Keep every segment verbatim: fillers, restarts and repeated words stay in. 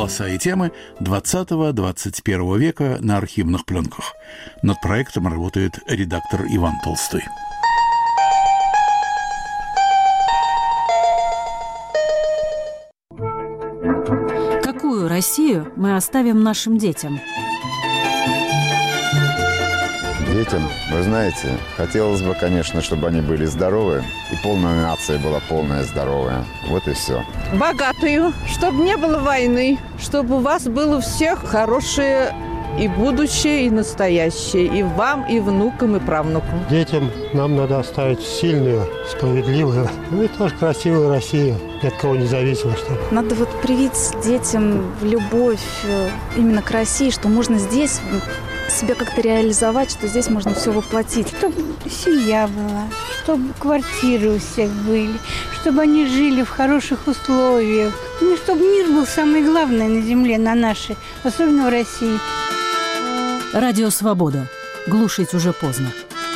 голоса и темы двадцатого-двадцать первого века на архивных пленках. Над проектом работает редактор Иван Толстой. Какую Россию мы оставим нашим детям? Детям, вы знаете, хотелось бы, конечно, чтобы они были здоровы, и полная нация была полная здоровая. Вот и все. Богатую, чтобы не было войны, чтобы у вас было у всех хорошее и будущее, и настоящее, и вам, и внукам, и правнукам. Детям нам надо оставить сильную, справедливую, ну и тоже красивую Россию, ни от кого не зависимо. Чтобы. Надо вот привить детям любовь именно к России, что можно здесь себя как-то реализовать, что здесь можно все воплотить. Чтобы семья была, чтобы квартиры у всех были, чтобы они жили в хороших условиях. Ну, чтобы мир был самое главное на земле, на нашей, особенно в России. Радио «Свобода». Глушить уже поздно.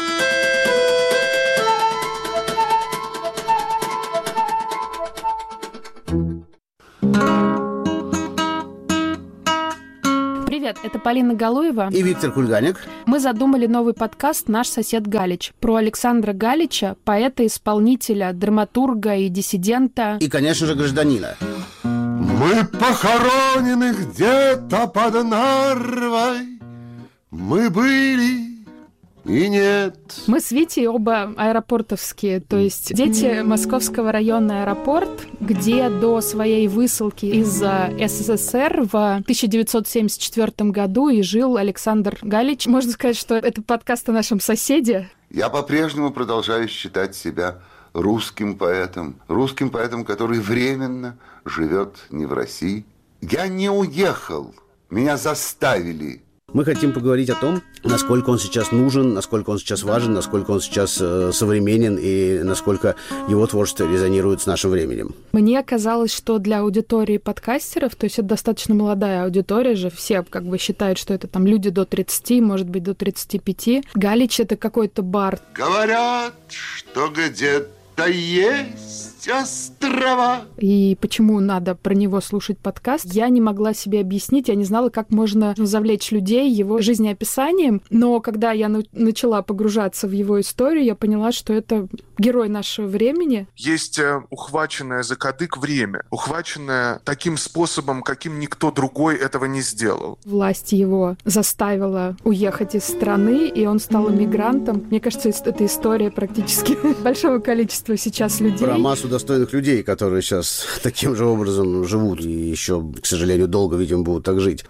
Привет, это Полина Галуева и Виктор Кульганик. Мы задумали новый подкаст «Наш сосед Галич» про Александра Галича, поэта-исполнителя, драматурга и диссидента. И, конечно же, гражданина. Мы похоронены где-то под Нарвой. Мы были и нет. Мы с Витей оба аэропортовские, то есть дети Московского района аэропорт, где до своей высылки из СССР в тысяча девятьсот семьдесят четвёртом году и жил Александр Галич. Можно сказать, что это подкаст о нашем соседе. Я по-прежнему продолжаю считать себя русским поэтом. Русским поэтом, который временно живет не в России. Я не уехал. Меня заставили. Мы хотим поговорить о том, насколько он сейчас нужен, насколько он сейчас важен, насколько он сейчас э, современен и насколько его творчество резонирует с нашим временем. Мне казалось, что для аудитории подкастеров, то есть это достаточно молодая аудитория же, все как бы считают, что это там люди до тридцати, может быть, до тридцати пяти. Галич — это какой-то бард. Говорят, что где-то есть острова. И почему надо про него слушать подкаст, я не могла себе объяснить, я не знала, как можно завлечь людей его жизнеописанием, но когда я на- начала погружаться в его историю, я поняла, что это герой нашего времени. Есть э, ухваченное за кадык время, ухваченное таким способом, каким никто другой этого не сделал. Власть его заставила уехать из страны, и он стал эмигрантом. Мне кажется, это история практически большого количества сейчас людей. Про массу достойных людей, которые сейчас таким же образом живут и еще, к сожалению, долго, видимо, будут так жить.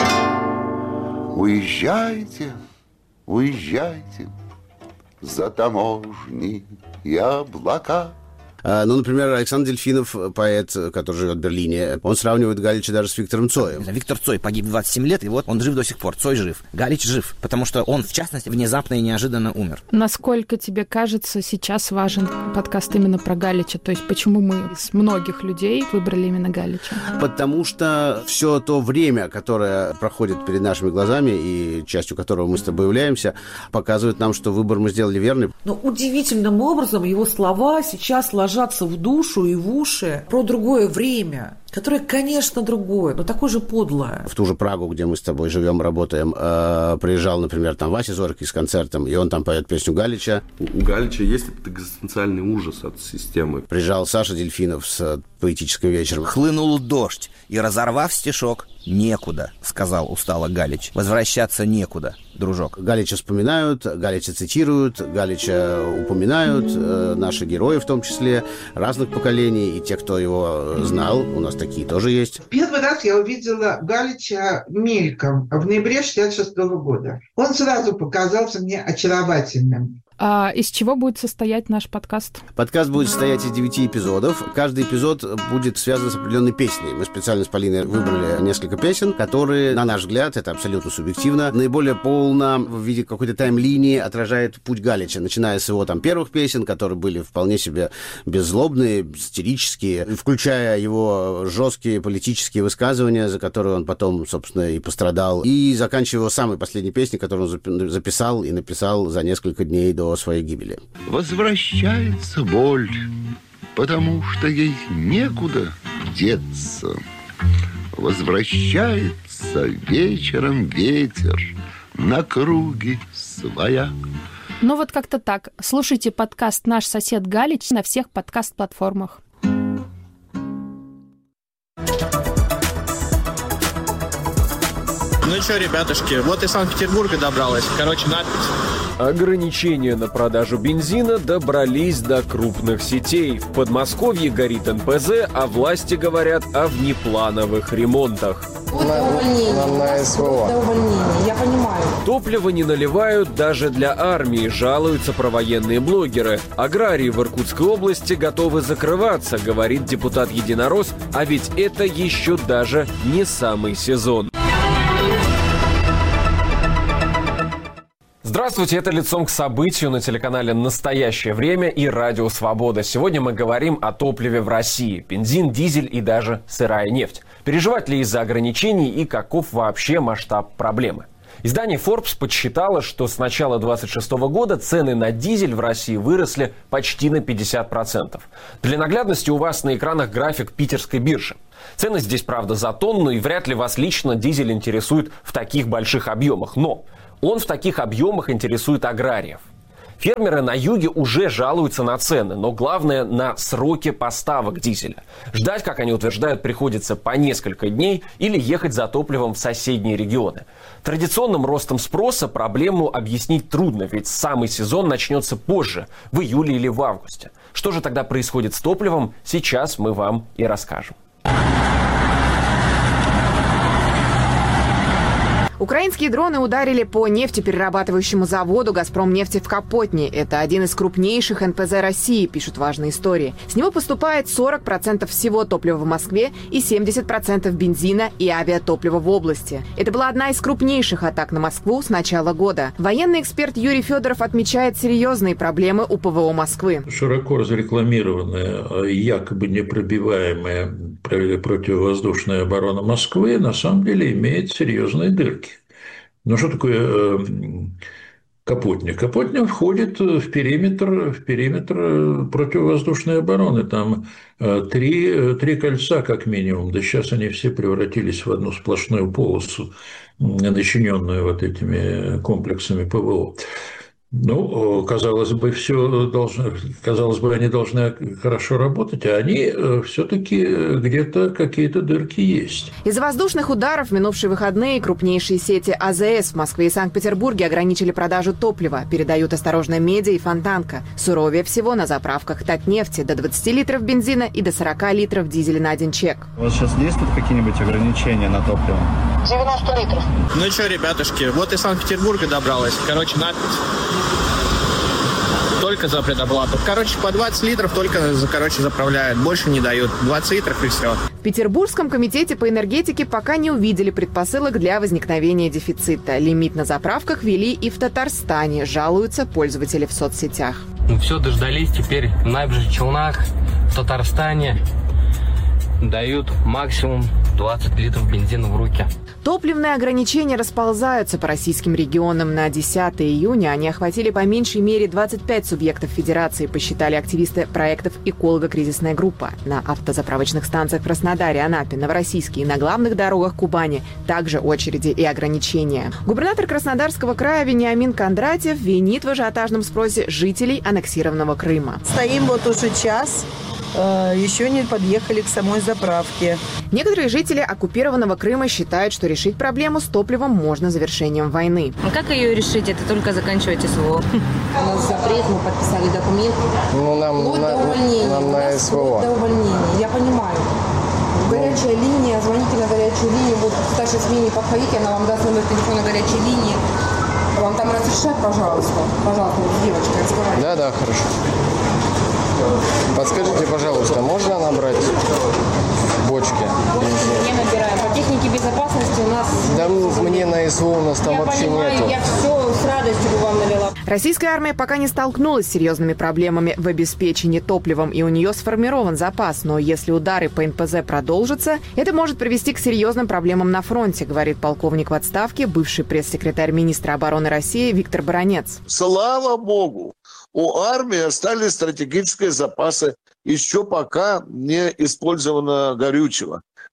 Уезжайте, уезжайте за таможни и облака. Ну, например, Александр Дельфинов, поэт, который живет в Берлине, он сравнивает Галича даже с Виктором Цоем. Виктор Цой погиб в двадцать семь лет, и вот он жив до сих пор. Цой жив. Галич жив, потому что он, в частности, внезапно и неожиданно умер. Насколько тебе кажется, сейчас важен подкаст именно про Галича? То есть почему мы из многих людей выбрали именно Галича? Потому что все то время, которое проходит перед нашими глазами, и частью которого мы с тобой являемся, показывает нам, что выбор мы сделали верный. Но удивительным образом его слова сейчас ложатся в душу и в уши про другое время, которое, конечно, другое, но такое же подлое. В ту же Прагу, где мы с тобой живем, работаем, э, приезжал, например, там Вася Зорький с концертом, и он там поет песню Галича. У Галича есть этот экзистенциальный ужас от системы. Приезжал Саша Дельфинов с поэтическим вечером. Хлынул дождь, и, разорвав стишок, некуда, сказал устало Галич. Возвращаться некуда, дружок. Галича вспоминают, Галича цитируют, Галича упоминают, э, наши герои в том числе, разных поколений, и те, кто его знал, у нас такие тоже есть. Первый раз я увидела Галича мельком в ноябре шестьдесят шестого года. Он сразу показался мне очаровательным. А из чего будет состоять наш подкаст? Подкаст будет состоять из девяти эпизодов. Каждый эпизод будет связан с определенной песней. Мы специально с Полиной выбрали несколько песен, которые, на наш взгляд, это абсолютно субъективно, наиболее полно в виде какой-то тайм-линии отражает путь Галича, начиная с его там первых песен, которые были вполне себе беззлобные, сатирические, включая его жесткие политические высказывания, за которые он потом, собственно, и пострадал, и заканчивая его самой последней песней, которую он записал и написал за несколько дней до своей гибели. Возвращается боль, потому что ей некуда деться. Возвращается вечером ветер на круги своя. Ну вот как-то так. Слушайте подкаст «Наш сосед Галич» на всех подкаст-платформах. Ну что, ребятушки, вот и Санкт-Петербурга добралась. Короче, надпись. Ограничения на продажу бензина добрались до крупных сетей. В Подмосковье горит эн пэ зэ, а власти говорят о внеплановых ремонтах. Вот до увольнения. Нам на эс вэ о. До увольнения, я понимаю. Топливо не наливают даже для армии, жалуются провоенные блогеры. Аграрии в Иркутской области готовы закрываться, говорит депутат Единорос, а ведь это еще даже не самый сезон. Здравствуйте, это «Лицом к событию» на телеканале «Настоящее время» и «Радио Свобода». Сегодня мы говорим о топливе в России. Бензин, дизель и даже сырая нефть. Переживать ли из-за ограничений и каков вообще масштаб проблемы? Издание Forbes подсчитало, что с начала двадцать шестого года цены на дизель в России выросли почти на пятьдесят процентов. Для наглядности у вас на экранах график питерской биржи. Цены здесь, правда, за тонну, и вряд ли вас лично дизель интересует в таких больших объемах. Но он в таких объемах интересует аграриев. Фермеры на юге уже жалуются на цены, но главное на сроки поставок дизеля. Ждать, как они утверждают, приходится по несколько дней или ехать за топливом в соседние регионы. Традиционным ростом спроса проблему объяснить трудно, ведь самый сезон начнется позже, в июле или в августе. Что же тогда происходит с топливом, сейчас мы вам и расскажем. Украинские дроны ударили по нефтеперерабатывающему заводу «Газпромнефти» в Капотне. Это один из крупнейших эн пэ зэ России, пишут важные истории. С него поступает сорок процентов всего топлива в Москве и семьдесят процентов бензина и авиатоплива в области. Это была одна из крупнейших атак на Москву с начала года. Военный эксперт Юрий Федоров отмечает серьезные проблемы у пэ вэ о Москвы. Широко разрекламированная, якобы непробиваемая противовоздушная оборона Москвы на самом деле имеет серьезные дырки. Ну, что такое э, Капотня? Капотня входит в периметр, в периметр противовоздушной обороны. Там э, три, три кольца, как минимум. Да сейчас они все превратились в одну сплошную полосу, начиненную вот этими комплексами пэ вэ о. Ну, казалось бы, все должно, казалось бы, они должны хорошо работать, а они все-таки где-то какие-то дырки есть. Из-за воздушных ударов в минувшие выходные крупнейшие сети а зэ эс в Москве и Санкт-Петербурге ограничили продажу топлива, передают «Осторожная медиа» и «Фонтанка». Суровее всего на заправках Татнефти до двадцати литров бензина и до сорока литров дизеля на один чек. У вас сейчас действуют какие-нибудь ограничения на топливо? девяносто литров. Ну что, ребятушки, вот и Санкт-Петербурга добралась. Короче, надпись. Только за предоплату. Короче, по двадцать литров только, короче, заправляют. Больше не дают. двадцать литров и все. В Петербургском комитете по энергетике пока не увидели предпосылок для возникновения дефицита. Лимит на заправках ввели и в Татарстане, жалуются пользователи в соцсетях. Ну все, дождались. Теперь в набережных Челнах, в Татарстане дают максимум двадцать литров бензина в руки. Топливные ограничения расползаются по российским регионам. На десятое июня они охватили по меньшей мере двадцать пять субъектов федерации, посчитали активисты проектов «Эколого-кризисная группа». На автозаправочных станциях в Краснодаре, Анапе, Новороссийске и на главных дорогах Кубани также очереди и ограничения. Губернатор Краснодарского края Вениамин Кондратьев винит в ажиотажном спросе жителей аннексированного Крыма. Стоим вот уже час. Еще не подъехали к самой заправке. Некоторые жители оккупированного Крыма считают, что решить проблему с топливом можно завершением войны. А как ее решить? Это только заканчивать эс вэ о. У нас запрет, мы подписали документ. Ну, нам, вот на, до увольнения. нам на эс вэ о. До увольнения. Я понимаю. Горячая линия, звоните на горячую линию. Вот к старшей смене подходите, она вам даст номер телефона горячей линии. Вам там разрешать, пожалуйста. Пожалуйста, вот с девочкой разговаривать. Да, да, хорошо. Подскажите, пожалуйста, можно набрать бочки? Бочки не набираем. По технике безопасности у нас... Да мне на эс вэ о у нас там я вообще понимаю, нету. Я все с радостью бы вам навела. Российская армия пока не столкнулась с серьезными проблемами в обеспечении топливом, и у нее сформирован запас. Но если удары по эн пэ зэ продолжатся, это может привести к серьезным проблемам на фронте, говорит полковник в отставке, бывший пресс-секретарь министра обороны России Виктор Баранец. Слава богу, у армии остались стратегические запасы, еще пока не использовано горючего.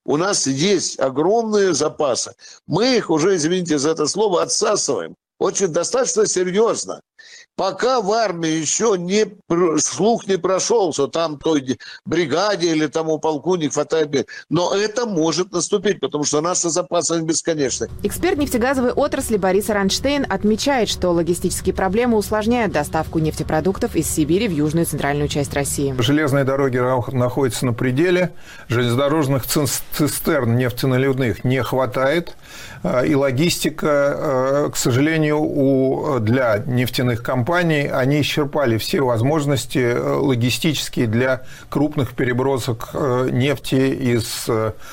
у нас есть огромные запасы. Мы их уже, извините за это слово, отсасываем. Очень достаточно серьезно. Пока в армии еще не, слух не прошел, что там той бригаде или тому полку не хватает. Но это может наступить, потому что наши запасы бесконечны. Эксперт нефтегазовой отрасли Борис Ранштейн отмечает, что логистические проблемы усложняют доставку нефтепродуктов из Сибири в южную и центральную часть России. Железные дороги находятся на пределе, железнодорожных цистерн нефтеналивных не хватает, и логистика, к сожалению, у, для нефтяных компаний, они исчерпали все возможности логистические для крупных перебросок нефти из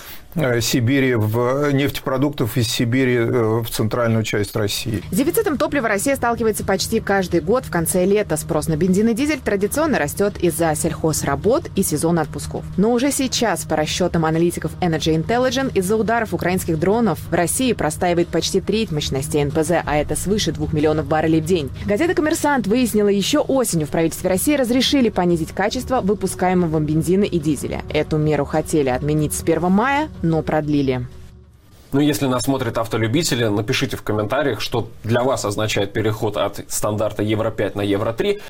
Сибири, в нефтепродуктов из Сибири в центральную часть России. С дефицитом топлива Россия сталкивается почти каждый год в конце лета. Спрос на бензин и дизель традиционно растет из-за сельхозработ и сезона отпусков. Но уже сейчас, по расчетам аналитиков Energy Intelligence, из-за ударов украинских дронов в России простаивает почти треть мощностей эн пэ зэ, а это свыше двух миллионов баррелей в день. Газета «Коммерсант» выяснила, еще осенью в правительстве России разрешили понизить качество выпускаемого бензина и дизеля. Эту меру хотели отменить с первого мая, но продлили. Ну, если нас смотрят автолюбители, напишите в комментариях, что для вас означает переход от стандарта евро пять на евро три.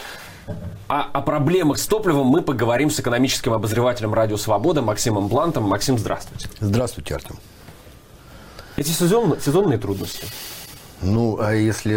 А о проблемах с топливом мы поговорим с экономическим обозревателем «Радио Свобода» Максимом Блантом. Максим, здравствуйте. Здравствуйте, Артем. Эти сезон, сезонные трудности? Ну, а если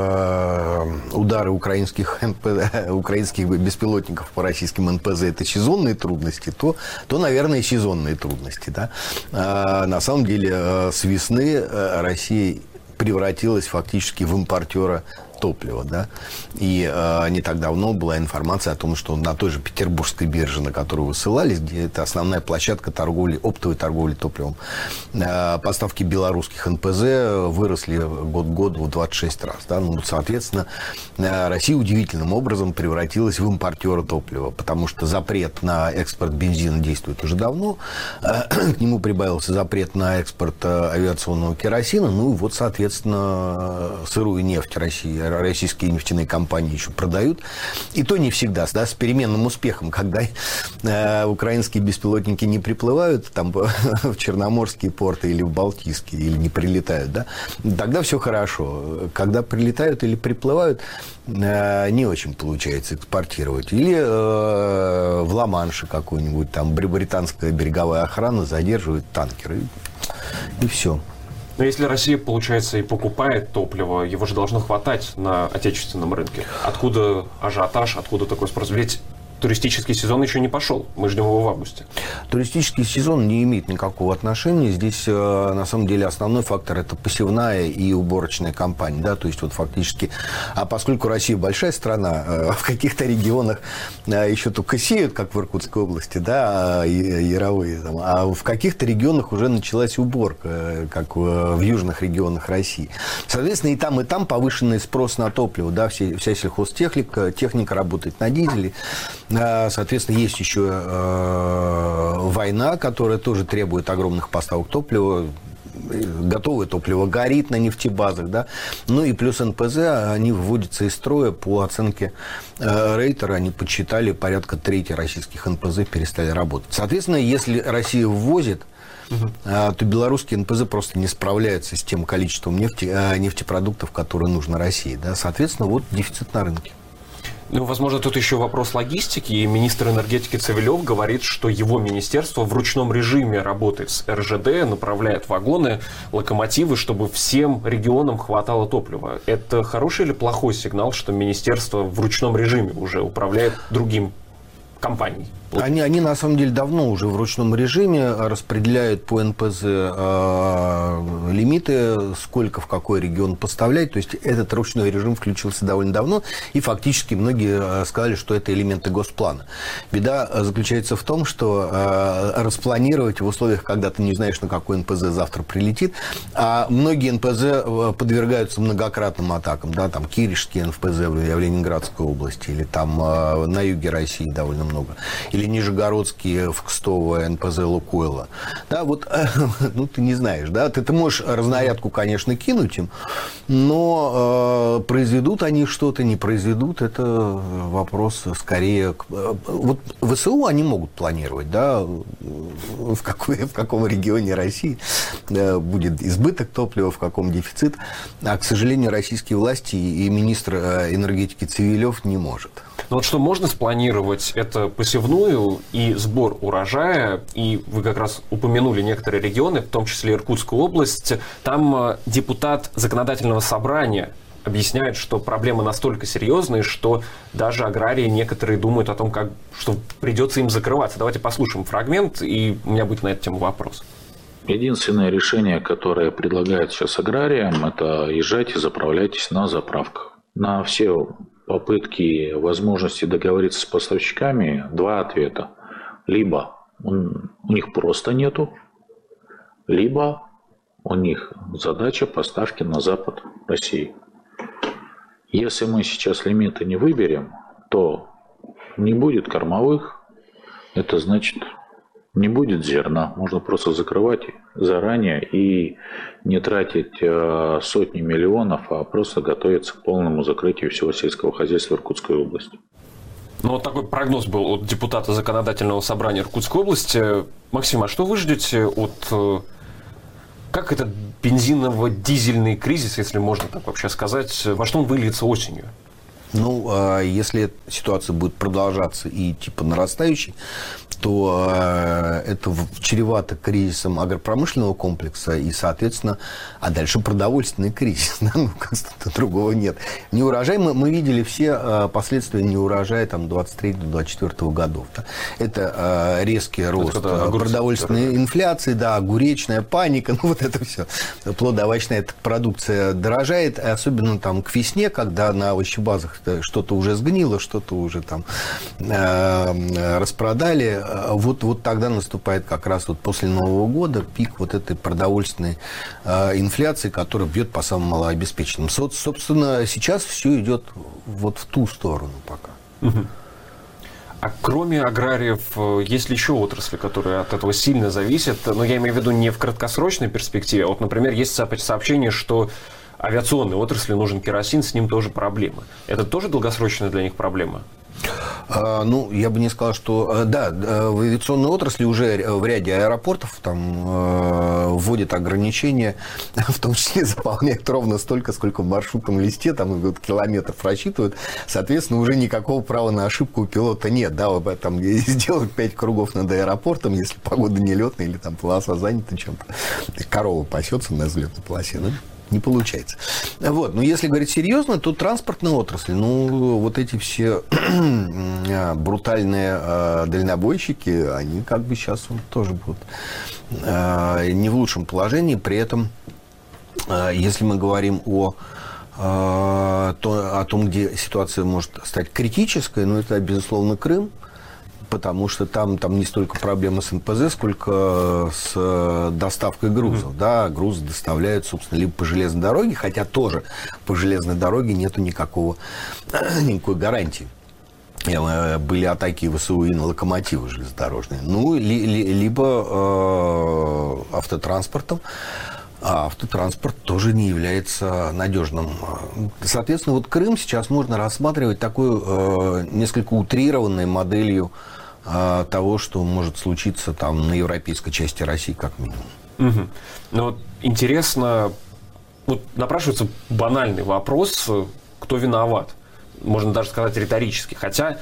э, удары украинских, эн пэ зэ, украинских беспилотников по российским эн пэ зэ это сезонные трудности, то, то наверное, сезонные трудности. Да? А, на самом деле, э, с весны э, Россия превратилась фактически в импортера топлива, да, и э, не так давно была информация о том, что на той же петербургской бирже, на которую вы ссылались, где это основная площадка торговли, оптовой торговли топливом, э, поставки белорусских эн пэ зэ выросли год к году в двадцать шесть раз, да, ну, соответственно, э, Россия удивительным образом превратилась в импортера топлива, потому что запрет на экспорт бензина действует уже давно, э, к нему прибавился запрет на экспорт э, авиационного керосина, ну, и вот, соответственно, сырую нефть России российские нефтяные компании еще продают. И то не всегда, да, с переменным успехом, когда э, украинские беспилотники не приплывают там, в черноморские порты или в балтийские, или не прилетают, да, тогда все хорошо. Когда прилетают или приплывают, э, не очень получается экспортировать. Или э, в Ла-Манше какой-нибудь там британская береговая охрана задерживает танкеры. И, и все. Но если Россия, получается, и покупает топливо, его же должно хватать на отечественном рынке. Откуда ажиотаж, откуда такой спрос? Ведь туристический сезон еще не пошел. Мы ждем его в августе. Туристический сезон не имеет никакого отношения. Здесь, на самом деле, основной фактор – это посевная и уборочная кампания. Да? То есть, вот фактически... А поскольку Россия большая страна, в каких-то регионах еще только сеют, как в Иркутской области, да, яровые, там, а в каких-то регионах уже началась уборка, как в южных регионах России. Соответственно, и там, и там повышенный спрос на топливо. Да? Вся, вся сельхозтехника, техника работает на дизеле. Соответственно, есть еще э, война, которая тоже требует огромных поставок топлива. Готовое топливо горит на нефтебазах, да. Ну и плюс эн пэ зэ, они выводятся из строя по оценке э, Рейтера, они подсчитали, порядка трети российских эн пэ зэ перестали работать. Соответственно, если Россия ввозит, угу. э, то белорусские эн пэ зэ просто не справляются с тем количеством нефти, э, нефтепродуктов, которые нужно России, да. Соответственно, вот дефицит на рынке. Ну, возможно, тут еще вопрос логистики. И министр энергетики Цивилев говорит, что его министерство в ручном режиме работает с эр жэ дэ, направляет вагоны, локомотивы, чтобы всем регионам хватало топлива. Это хороший или плохой сигнал, что министерство в ручном режиме уже управляет другим компанией? Они, они на самом деле давно уже в ручном режиме распределяют по эн пэ зэ э, лимиты, сколько в какой регион поставлять. То есть этот ручной режим включился довольно давно, и фактически многие сказали, что это элементы госплана. Беда заключается в том, что э, распланировать в условиях, когда ты не знаешь, на какой эн пэ зэ завтра прилетит, а многие эн пэ зэ подвергаются многократным атакам. Да, там Киришский эн пэ зэ в Ленинградской области, или там э, на юге России довольно много. Или или Нижегородские в Кстово эн пэ зэ Лукойла. Да, вот, ну, ты не знаешь, да, ты, ты можешь разнарядку, конечно, кинуть им, но э, произведут они что-то, не произведут, это вопрос скорее... Вот ВСУ они могут планировать, да, в, какой, в каком регионе России будет избыток топлива, в каком дефицит, а, к сожалению, российские власти и министр энергетики Цивилев не может. Ну вот что можно спланировать, это посевную и сбор урожая, и вы как раз упомянули некоторые регионы, в том числе Иркутскую область, там депутат законодательного собрания объясняет, что проблемы настолько серьезные, что даже аграрии некоторые думают о том, как, что придется им закрываться. Давайте послушаем фрагмент, и у меня будет на эту тему вопрос. Единственное решение, которое предлагает сейчас аграриям, это езжайте, заправляйтесь на заправках. На все попытки, возможности договориться с поставщиками два ответа. Либо он, у них просто нету, либо у них задача поставки на запад России. Если мы сейчас лимиты не выберем, то не будет кормовых, это значит не будет зерна. Можно просто закрывать заранее и не тратить э, сотни миллионов, а просто готовиться к полному закрытию всего сельского хозяйства Иркутской области. Ну, вот такой прогноз был от депутата Законодательного собрания Иркутской области. Максим, а что вы ждете от... Как этот бензиново-дизельный кризис, если можно так вообще сказать, во что он выльется осенью? Ну, если ситуация будет продолжаться и типа нарастающей, то это чревато кризисом агропромышленного комплекса и, соответственно, а дальше продовольственный кризис. Да? Ну, как-то другого нет. Неурожай, мы, мы видели все последствия неурожая там, двадцать третьего - двадцать четвёртого годов. Да? Это резкий рост продовольственной инфляции, да, огуречная паника, ну вот это все. Плодоовощная продукция дорожает, особенно там к весне, когда на овощебазах что-то уже сгнило, что-то уже там э, распродали. Вот, вот тогда наступает как раз вот после Нового года пик вот этой продовольственной э, инфляции, которая бьет по самым малообеспеченным. Со, собственно, сейчас все идет вот в ту сторону пока. Угу. А кроме аграриев, есть ли еще отрасли, которые от этого сильно зависят? Но я имею в виду не в краткосрочной перспективе, а вот, например, есть сообщение, что авиационной отрасли нужен керосин, с ним тоже проблемы. Это тоже долгосрочная для них проблема? А, ну, я бы не сказал, что... Да, в авиационной отрасли уже в ряде аэропортов там э, вводят ограничения, в том числе заполняют ровно столько, сколько в маршрутном листе, там вот, километров рассчитывают. Соответственно, уже никакого права на ошибку у пилота нет. Да, там сделать пять кругов над аэропортом, если погода нелетная или там полоса занята чем-то. Корова пасется на взлетной полосе, да? Не получается. Вот. Но если говорить серьезно, то транспортная отрасль, ну, вот эти все брутальные э, дальнобойщики, они как бы сейчас вот тоже будут э, не в лучшем положении. При этом, э, если мы говорим о, э, то, о том, где ситуация может стать критической, ну, это, безусловно, Крым. Потому что там, там не столько проблемы с эн пэ зэ, сколько с доставкой грузов. Mm-hmm. Да, грузы доставляют, собственно, либо по железной дороге, хотя тоже по железной дороге нету никакого, никакой гарантии. Были атаки ВСУ и на локомотивы железнодорожные. Ну, ли, ли, либо э, автотранспортом. А автотранспорт тоже не является надежным. Соответственно, вот Крым сейчас можно рассматривать такой э, несколько утрированной моделью э, того, что может случиться там на европейской части России, как минимум. Угу. Ну, вот интересно, вот напрашивается банальный вопрос, кто виноват? Можно даже сказать риторически. Хотя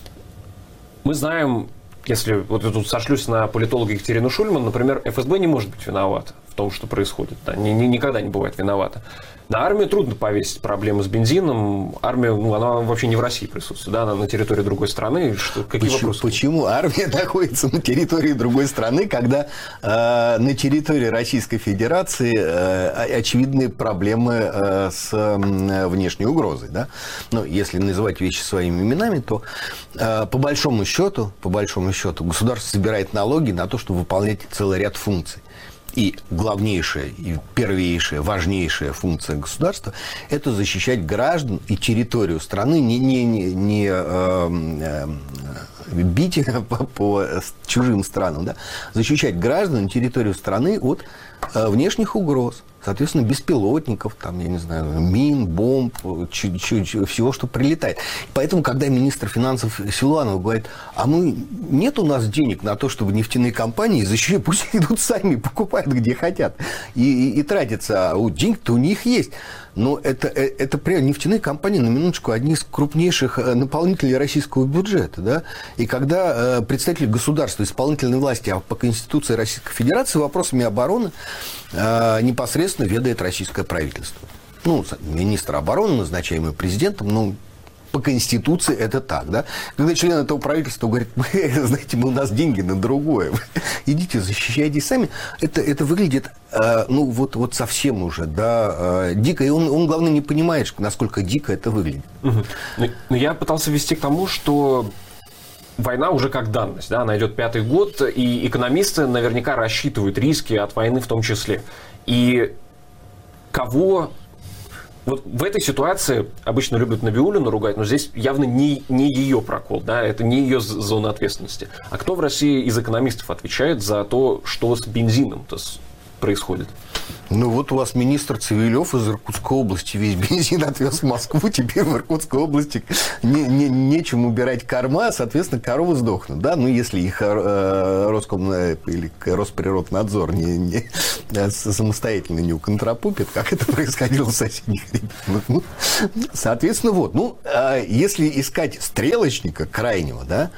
мы знаем, если вот я тут сошлюсь на политолога Екатерину Шульман, например, эф эс бэ не может быть виновата в том, что происходит. Да, ни, ни, никогда не бывает виновата. На армию трудно повесить проблемы с бензином. Армия, ну, она вообще не в России присутствует, да, она на территории другой страны. Что, какие почему, вопросы? Почему армия находится на территории другой страны, когда э, на территории Российской Федерации э, очевидные проблемы э, с э, внешней угрозой, да? Ну, если называть вещи своими именами, то э, по большому счету, по большому счету, государство собирает налоги на то, чтобы выполнять целый ряд функций. И главнейшая, и первейшая, важнейшая функция государства – это защищать граждан и территорию страны, не, не, не, не э, э, бить по, по чужим странам, да? Защищать граждан и территорию страны от э, внешних угроз. Соответственно, беспилотников, там, я не знаю, мин, бомб, чуть, чуть, всего, что прилетает. Поэтому, когда министр финансов Силуанов говорит, а мы, нет у нас денег на то, чтобы нефтяные компании защищать, пусть идут сами, покупают где хотят и, и, и тратятся, а деньги-то у них есть. Но это, это прям нефтяные компании, на минуточку, одни из крупнейших наполнителей российского бюджета. Да? И когда представители государства, исполнительной власти, а по Конституции Российской Федерации вопросами обороны непосредственно ведает российское правительство. Ну, министр обороны, назначаемый президентом, ну, по Конституции это так, да? Когда член этого правительства говорит, знаете, у нас деньги на другое, идите, защищайтесь сами, это, это выглядит, э, ну, вот, вот совсем уже, да, э, дико, и он, он, главное, не понимает, насколько дико это выглядит. Угу. Но я пытался вести к тому, что война уже как данность, да, она идет пятый год, и экономисты наверняка рассчитывают риски от войны в том числе. И кого... Вот в этой ситуации обычно любят Набиуллину ругать, но здесь явно не, не ее прокол, да, это не ее зона ответственности. А кто в России из экономистов отвечает за то, что с бензином-то происходит? Ну, вот у вас министр Цивилев из Иркутской области весь бензин отвез в Москву, теперь в Иркутской области не, не, нечем убирать корма, соответственно, коровы сдохнут, да, ну, если их э, Роском или Росприроднадзор не, не, самостоятельно не уконтропупит, как это происходило в соседних регионах. Ну, соответственно, вот, ну, э, если искать стрелочника крайнего, да,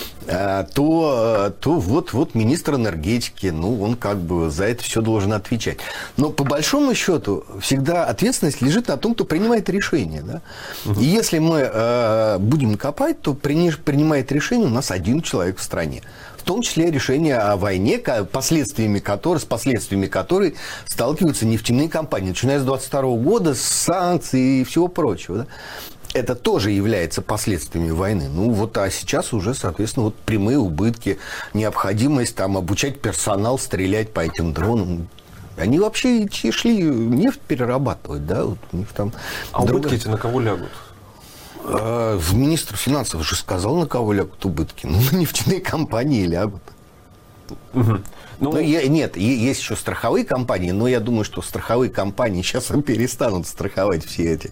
то, то вот, вот министр энергетики, ну, он как бы за это все должен отвечать. Но по большому счету всегда ответственность лежит на том, кто принимает решение. Да? Угу. И если мы э, будем копать, то принимает решение у нас один человек в стране. В том числе решение о войне, последствиями которой, с последствиями которой сталкиваются нефтяные компании, начиная с двадцать второго года, с санкций и всего прочего. Да? Это тоже является последствиями войны. Ну, вот, а сейчас уже, соответственно, вот прямые убытки, необходимость там обучать персонал стрелять по этим дронам. Они вообще шли нефть перерабатывать, да? Вот у них там а другая... убытки эти на кого лягут? А, министр финансов уже сказал, на кого лягут убытки. Ну, на нефтяные компании лягут. Угу. Ну, ну, я, нет, есть еще страховые компании, но я думаю, что страховые компании сейчас перестанут страховать все эти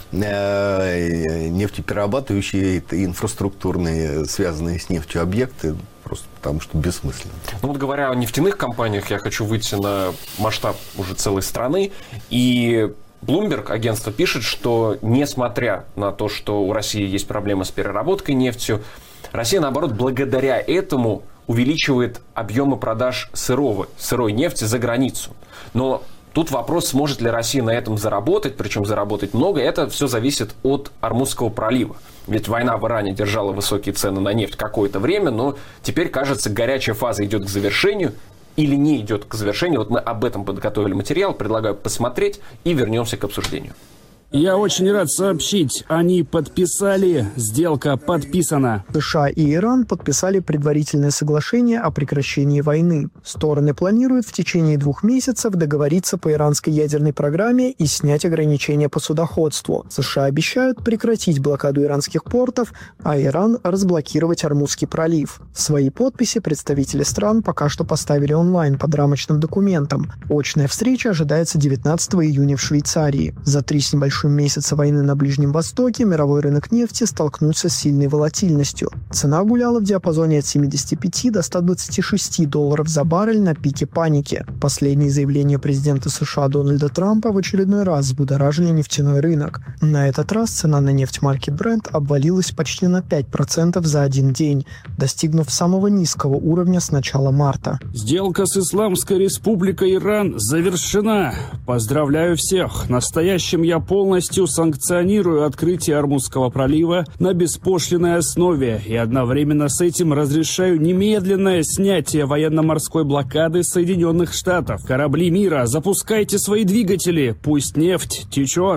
э, нефтеперерабатывающие и инфраструктурные, связанные с нефтью объекты, просто потому что бессмысленно. Ну вот говоря о нефтяных компаниях, я хочу выйти на масштаб уже целой страны, и Bloomberg, агентство, пишет, что несмотря на то, что у России есть проблемы с переработкой нефтью, Россия, наоборот, благодаря этому увеличивает объемы продаж сырого, сырой нефти за границу. Но тут вопрос, сможет ли Россия на этом заработать, причем заработать много, это все зависит от Ормузского пролива. Ведь война в Иране держала высокие цены на нефть какое-то время, но теперь, кажется, горячая фаза идет к завершению или не идет к завершению. Вот мы об этом подготовили материал, предлагаю посмотреть и вернемся к обсуждению. Я очень рад сообщить, они подписали, сделка подписана. США и Иран подписали предварительное соглашение о прекращении войны. Стороны планируют в течение двух месяцев договориться по иранской ядерной программе и снять ограничения по судоходству. США обещают прекратить блокаду иранских портов, а Иран разблокировать Ормузский пролив. Свои подписи представители стран пока что поставили онлайн под рамочным документом. Очная встреча ожидается девятнадцатого июня в Швейцарии. За три с небольшим месяца войны на Ближнем Востоке мировой рынок нефти столкнулся с сильной волатильностью. Цена гуляла в диапазоне от семидесяти пяти до ста двадцати шести долларов за баррель на пике паники. Последние заявления президента США Дональда Трампа в очередной раз взбудоражили нефтяной рынок. На этот раз цена на нефть марки Brent обвалилась почти на пять процентов за один день, достигнув самого низкого уровня с начала марта. Сделка с Исламской Республикой Иран завершена. Поздравляю всех. Настоящим я полностью Полностью санкционирую открытие Ормузского пролива на беспошлинной основе и одновременно с этим разрешаю немедленное снятие военно-морской блокады Соединенных Штатов. Корабли мира, запускайте свои двигатели, пусть нефть течет.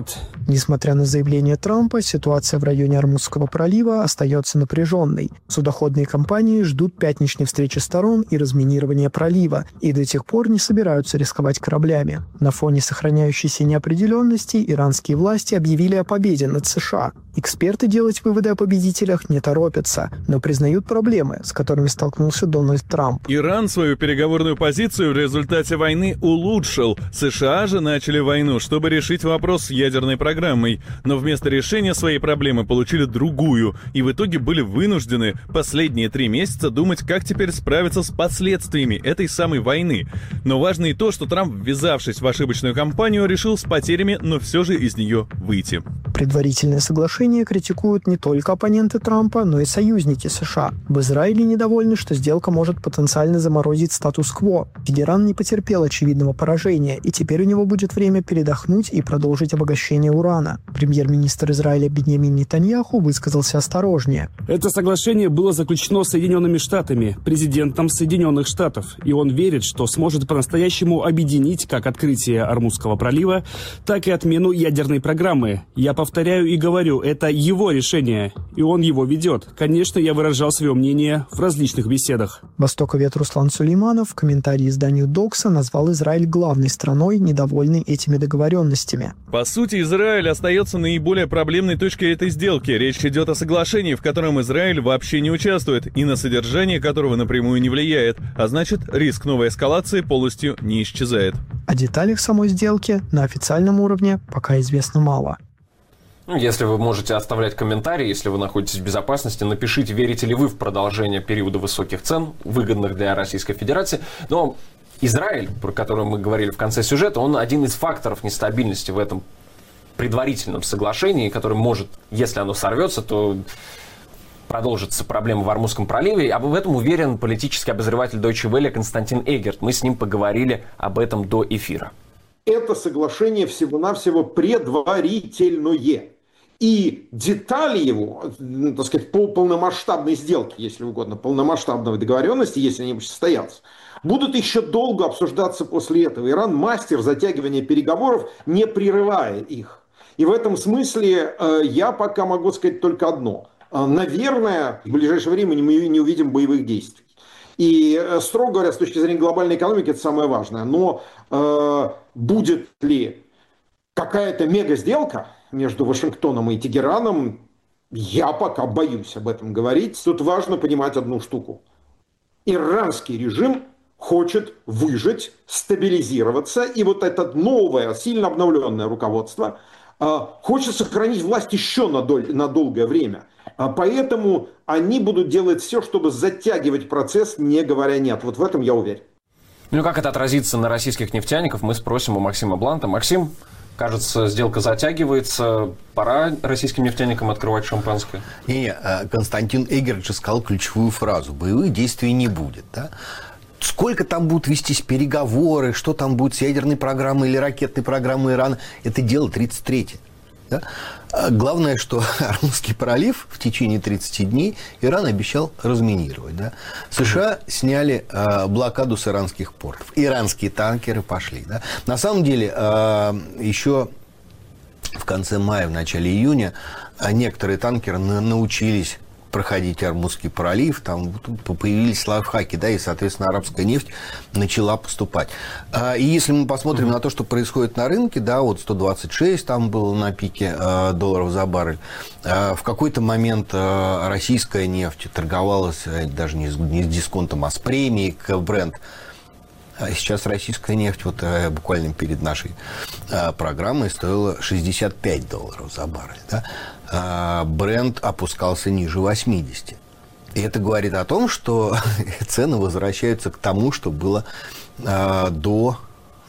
Несмотря на заявление Трампа, ситуация в районе Ормузского пролива остается напряженной. Судоходные компании ждут пятничной встречи сторон и разминирования пролива, и до тех пор не собираются рисковать кораблями. На фоне сохраняющейся неопределенности иранские власти объявили о победе над США. Эксперты делать выводы о победителях не торопятся, но признают проблемы, с которыми столкнулся Дональд Трамп. Иран свою переговорную позицию в результате войны улучшил. США же начали войну, чтобы решить вопрос с ядерной программой. Но вместо решения своей проблемы получили другую, и в итоге были вынуждены последние три месяца думать, как теперь справиться с последствиями этой самой войны. Но важно и то, что Трамп, ввязавшись в ошибочную кампанию, решил с потерями, но все же из нее выйти. Предварительное соглашение критикуют не только оппоненты Трампа, но и союзники США. В Израиле недовольны, что сделка может потенциально заморозить статус-кво. Тегеран не потерпел очевидного поражения, и теперь у него будет время передохнуть и продолжить обогащение урана. Премьер-министр Израиля Биньямин Нетаньяху высказался осторожнее. Это соглашение было заключено Соединенными Штатами, президентом Соединенных Штатов, и он верит, что сможет по-настоящему объединить как открытие Ормузского пролива, так и отмену ядерной программы. Я повторяю и говорю, это его решение, и он его ведет. Конечно, я выражал свое мнение в различных беседах. Востоковед Руслан Сулейманов в комментарии изданию Докса назвал Израиль главной страной, недовольной этими договоренностями. По сути, Израиль остается наиболее проблемной точкой этой сделки. Речь идет о соглашении, в котором Израиль вообще не участвует и на содержание которого напрямую не влияет, а значит, риск новой эскалации полностью не исчезает. О деталях самой сделки на официальном уровне пока известно мало. Если вы можете оставлять комментарии, если вы находитесь в безопасности, напишите, верите ли вы в продолжение периода высоких цен, выгодных для Российской Федерации. Но Израиль, про который мы говорили в конце сюжета, он один из факторов нестабильности в этом предварительном соглашении, который может, если оно сорвется, то продолжится проблема в Ормузском проливе. Об этом уверен политический обозреватель Deutsche Welle Константин Эггерт. Мы с ним поговорили об этом до эфира. Это соглашение всего-навсего предварительное. И детали его, так сказать, полномасштабной сделки, если угодно, полномасштабной договоренности, если они состоятся, будут еще долго обсуждаться после этого. Иран мастер затягивания переговоров, не прерывая их. И в этом смысле я пока могу сказать только одно. Наверное, в ближайшее время мы не увидим боевых действий. И, строго говоря, с точки зрения глобальной экономики, это самое важное. Но э, будет ли какая-то мега-сделка между Вашингтоном и Тегераном, я пока боюсь об этом говорить. Тут важно понимать одну штуку. Иранский режим хочет выжить, стабилизироваться. И вот это новое, сильно обновленное руководство э, хочет сохранить власть еще на, доль, на долгое время. Поэтому они будут делать все, чтобы затягивать процесс, не говоря нет. Вот в этом я уверен. Ну, как это отразится на российских нефтяников, мы спросим у Максима Бланта. Максим, кажется, сделка затягивается. Пора российским нефтяникам открывать шампанское? Не, Константин Эггерт же сказал ключевую фразу. Боевых действий не будет, да? Сколько там будут вестись переговоры, что там будет с ядерной программой или ракетной программой Ирана, это дело тридцать третье. Да? Главное, что Ормузский пролив в течение тридцати дней Иран обещал разминировать. Да? США сняли э, блокаду с иранских портов. Иранские танкеры пошли. Да? На самом деле, э, еще в конце мая, в начале июня некоторые танкеры на- научились проходить Ормузский пролив, там появились лайфхаки, да, и, соответственно, арабская нефть начала поступать. И если мы посмотрим mm-hmm. на то, что происходит на рынке, да, вот сто двадцать шесть там было на пике долларов за баррель, в какой-то момент российская нефть торговалась даже не с, не с дисконтом, а с премией к Brent. А сейчас российская нефть, вот буквально перед нашей программой, стоила шестьдесят пять долларов за баррель. Да? А Brent опускался ниже восьмидесяти. И это говорит о том, что цены возвращаются к тому, что было до,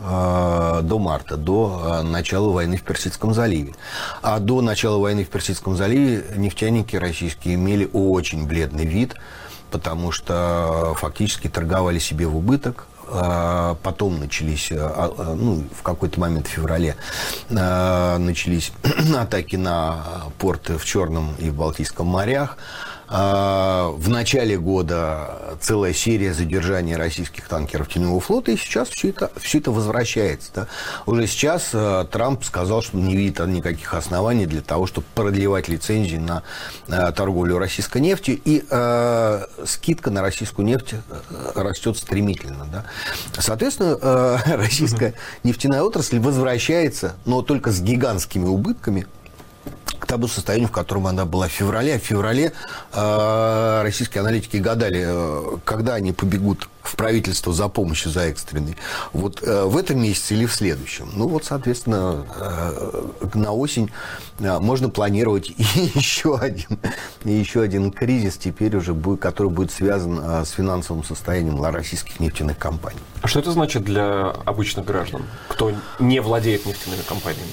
до марта, до начала войны в Персидском заливе. А до начала войны в Персидском заливе нефтяники российские имели очень бледный вид, потому что фактически торговали себе в убыток. Потом начались, ну, в какой-то момент в феврале начались атаки на порты в Черном и в Балтийском морях. в начале года целая серия задержаний российских танкеров теневого флота, и сейчас все это, все это возвращается. Да? Уже сейчас Трамп сказал, что не видит никаких оснований для того, чтобы продлевать лицензии на торговлю российской нефтью, и э, скидка на российскую нефть растет стремительно. Да? Соответственно, э, российская нефтяная отрасль возвращается, но только с гигантскими убытками, к тому состоянию, в котором она была в феврале. В феврале э, российские аналитики гадали, э, когда они побегут в правительство за помощью, за экстренной. Вот э, в этом месяце или в следующем. Ну вот, соответственно, э, на осень э, можно планировать и еще один, и еще один кризис, теперь уже будет, который будет связан э, с финансовым состоянием российских нефтяных компаний. А что это значит для обычных граждан, кто не владеет нефтяными компаниями?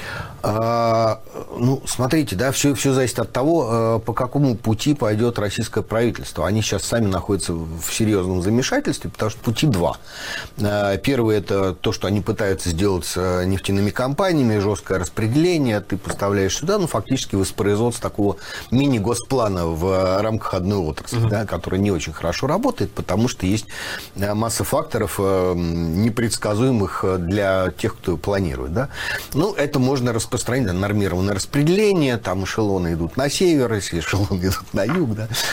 А, ну, смотрите, да, все, все зависит от того, по какому пути пойдет российское правительство. Они сейчас сами находятся в серьезном замешательстве, потому что пути два. Первый – это то, что они пытаются сделать с нефтяными компаниями, жесткое распределение, ты поставляешь сюда, ну, фактически воспроизводство такого мини-госплана в рамках одной отрасли, uh-huh. да, которая не очень хорошо работает, потому что есть масса факторов непредсказуемых для тех, кто планирует. Да. Ну, это можно распространить. Распространение, нормированное распределение, там эшелоны идут на север, если эшелоны идут на юг,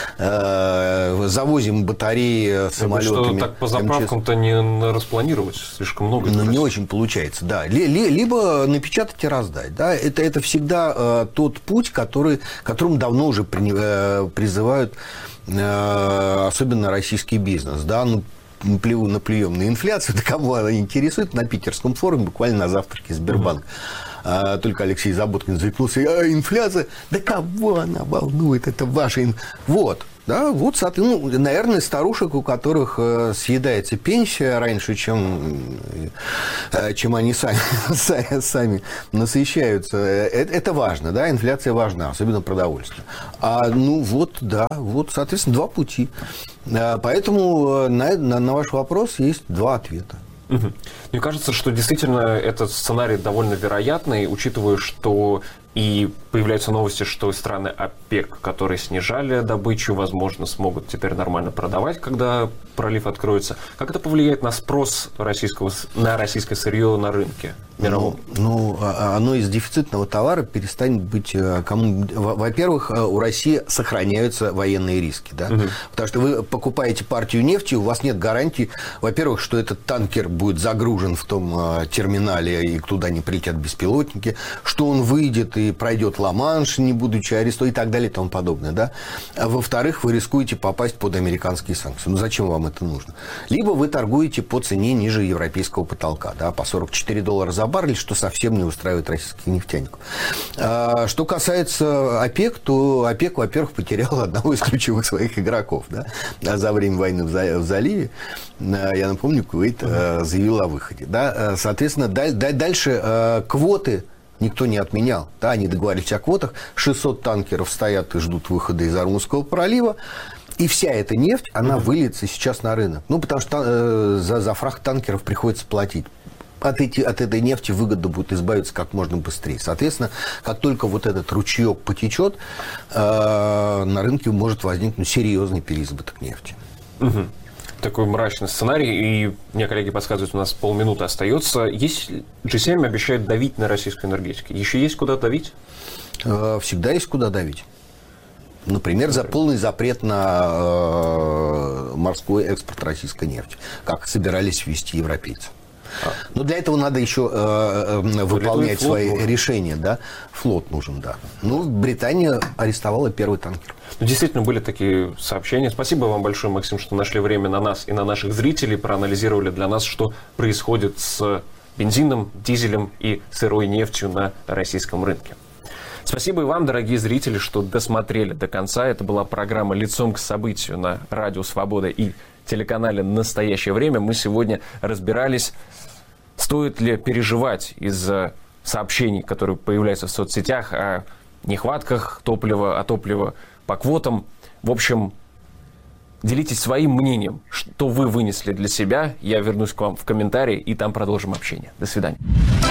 да. Завозим батареи самолетами. Что так по заправкам-то не распланировать, слишком много. Ну, не очень получается, да. Либо напечатать и раздать, да. Это, это всегда тот путь, который, которым давно уже призывают особенно российский бизнес, да. Ну, плеву наплюем на инфляцию, да кому она интересует, на питерском форуме буквально на завтраке Сбербанк. А, только Алексей Заботкин заикнулся, а инфляция, да кого она волнует, это ваша инфляция. Вот, да, вот, ну, наверное, старушек, у которых э, съедается пенсия раньше, чем, э, чем они сами, сами насыщаются. Это, это важно, да, инфляция важна, особенно продовольствие. А, ну, вот, да, вот, соответственно, два пути. Поэтому на, на, на ваш вопрос есть два ответа. Угу. Мне кажется, что действительно этот сценарий довольно вероятный, учитывая, что и появляются новости, что страны ОПЕК, которые снижали добычу, возможно, смогут теперь нормально продавать, когда пролив откроется. Как это повлияет на спрос российского, на российское сырье на рынке мировом? Ну, ну, оно из дефицитного товара перестанет быть... Кому... Во-первых, у России сохраняются военные риски. Да? Угу. Потому что вы покупаете партию нефти, у вас нет гарантии, во-первых, что этот танкер будет загружен в том терминале, и туда не прилетят беспилотники, что он выйдет и пройдет Ла-Манш, не будучи арестован, и так далее, и тому подобное. Да? А во-вторых, вы рискуете попасть под американские санкции. Ну, зачем вам это нужно? Либо вы торгуете по цене ниже европейского потолка, да, по сорок четыре доллара за баррель, что совсем не устраивает российских нефтяников. А, что касается ОПЕК, то ОПЕК, во-первых, потерял одного из ключевых своих игроков, да, за время войны в заливе. Я напомню, Кувейт заявил о выходе. Да. Соответственно, дальше квоты никто не отменял. Да, они договорились о квотах. шестьсот танкеров стоят и ждут выхода из Ормузского пролива. И вся эта нефть, она выльется сейчас на рынок. Ну, потому что э, за, за фрахт танкеров приходится платить. От, эти, от этой нефти выгодно будет избавиться как можно быстрее. Соответственно, как только вот этот ручеек потечет, э, на рынке может возникнуть серьезный переизбыток нефти. Угу. Такой мрачный сценарий, и мне коллеги подсказывают, у нас полминуты остается. Есть, джи семь обещает давить на российскую энергетику. Еще есть куда давить? Э, всегда есть куда давить. Например, за полный запрет на э, морской экспорт российской нефти, как собирались ввести европейцы. А. Но для этого надо еще э, э, выполнять свои нужен. решения. Да? Флот нужен, да. Ну, Британия арестовала первый танкер. Ну, действительно, были такие сообщения. Спасибо вам большое, Максим, что нашли время на нас и на наших зрителей, проанализировали для нас, что происходит с бензином, дизелем и сырой нефтью на российском рынке. Спасибо и вам, дорогие зрители, что досмотрели до конца. Это была программа «Лицом к событию» на Радио Свобода и телеканале «Настоящее время». Мы сегодня разбирались, стоит ли переживать из-за сообщений, которые появляются в соцсетях, о нехватках топлива, о топливе по квотам. В общем, делитесь своим мнением, что вы вынесли для себя. Я вернусь к вам в комментарии, и там продолжим общение. До свидания.